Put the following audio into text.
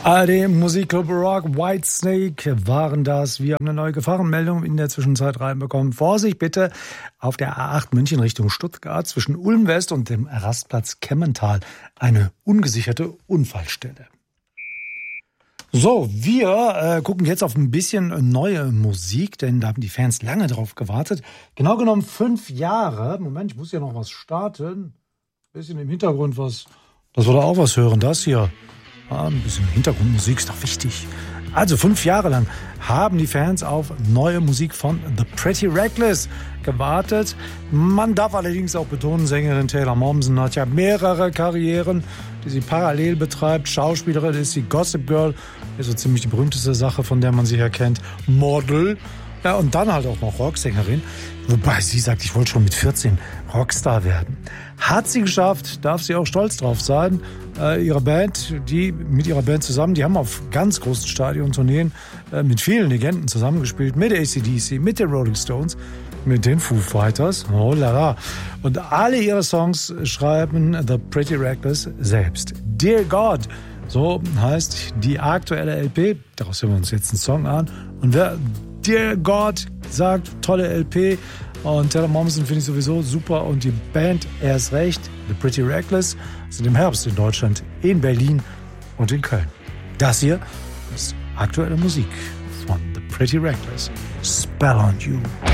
ARD Musikclub Rock, Whitesnake waren das. Wir haben eine neue Gefahrenmeldung in der Zwischenzeit reinbekommen. Vorsicht bitte auf der A8 München Richtung Stuttgart zwischen Ulm West und dem Rastplatz Kemmental. Eine ungesicherte Unfallstelle. So, wir gucken jetzt auf ein bisschen neue Musik, denn da haben die Fans lange drauf gewartet. Genau genommen 5 Jahre. Moment, ich muss ja noch was starten. Ein bisschen im Hintergrund was. Das wir da auch was hören, das hier. Ein bisschen Hintergrundmusik ist doch wichtig. Also 5 Jahre lang haben die Fans auf neue Musik von The Pretty Reckless gewartet. Man darf allerdings auch betonen, Sängerin Taylor Momsen hat ja mehrere Karrieren, die sie parallel betreibt. Schauspielerin ist sie, Gossip Girl ist so ziemlich die berühmteste Sache, von der man sie her kennt. Model. Ja, und dann halt auch noch Rocksängerin. Wobei sie sagt, ich wollte schon mit 14 Rockstar werden. Hat sie geschafft, darf sie auch stolz drauf sein. Ihre Band, mit ihrer Band zusammen, die haben auf ganz großen Stadiontourneen mit vielen Legenden zusammengespielt. Mit AC/DC, mit den Rolling Stones, mit den Foo Fighters. Oh la la. Und alle ihre Songs schreiben The Pretty Reckless selbst. Dear God, so heißt die aktuelle LP. Daraus hören wir uns jetzt einen Song an. Und wer Dear God sagt, tolle LP. Und Taylor Momsen finde ich sowieso super. Und die Band erst recht, The Pretty Reckless, sind im Herbst in Deutschland, in Berlin und in Köln. Das hier ist aktuelle Musik von The Pretty Reckless. Spell on You.